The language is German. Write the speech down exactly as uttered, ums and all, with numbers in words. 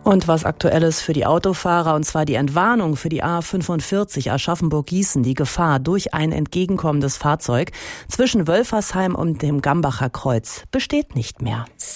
Und was Aktuelles für die Autofahrer, und zwar die Entwarnung für die A fünfundvierzig Aschaffenburg-Gießen. Die Gefahr durch ein entgegenkommendes Fahrzeug zwischen Wölfersheim und dem Gambacher Kreuz besteht nicht mehr.